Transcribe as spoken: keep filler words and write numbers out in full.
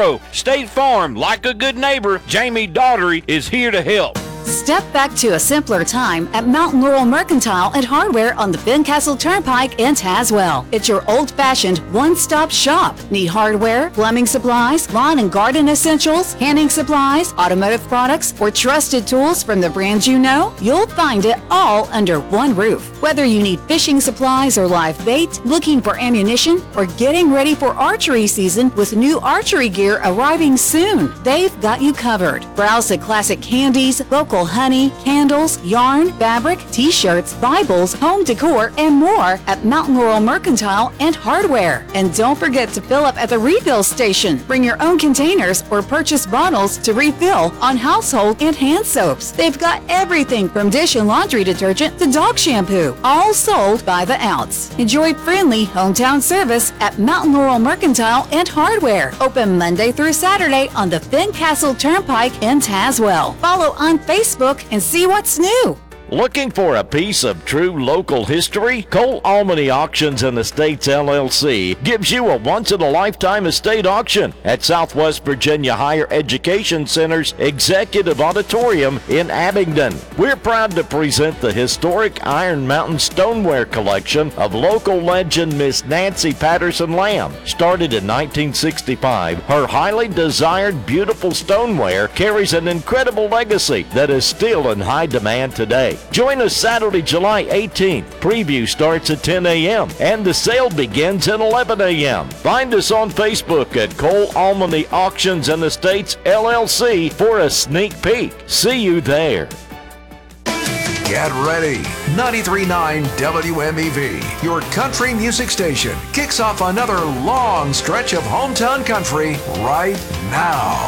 go. State Farm, like a good neighbor, Jamie Daugherty is here to help. Step back to a simpler time at Mountain Laurel Mercantile and Hardware on the Fincastle Turnpike in Tazewell. It's your old-fashioned one-stop shop. Need hardware, plumbing supplies, lawn and garden essentials, canning supplies, automotive products, or trusted tools from the brands you know? You'll find it all under one roof. Whether you need fishing supplies or live bait, looking for ammunition, or getting ready for archery season with new archery gear arriving soon, they've got you covered. Browse the classic candies, local honey, candles, yarn, fabric, t-shirts, Bibles, home decor, and more at Mountain Laurel Mercantile and Hardware. And don't forget to fill up at the refill station. Bring your own containers or purchase bottles to refill on household and hand soaps. They've got everything from dish and laundry detergent to dog shampoo, all sold by the ounce. Enjoy friendly hometown service at Mountain Laurel Mercantile and Hardware. Open Monday through Saturday on the Fincastle Turnpike in Tazewell. Follow on Facebook and see what's new. Looking for a piece of true local history? Cole Almany Auctions and Estates L L C gives you a once-in-a-lifetime estate auction at Southwest Virginia Higher Education Center's Executive Auditorium in Abingdon. We're proud to present the historic Iron Mountain Stoneware collection of local legend Miss Nancy Patterson Lamb. Started in nineteen sixty-five, her highly desired beautiful stoneware carries an incredible legacy that is still in high demand today. Join us Saturday, July eighteenth. Preview starts at ten a.m. and the sale begins at eleven a.m. Find us on Facebook at Cole Almany Auctions and Estates L L C for a sneak peek. See you there. Get ready. ninety-three point nine W M E V, your country music station, kicks off another long stretch of hometown country right now.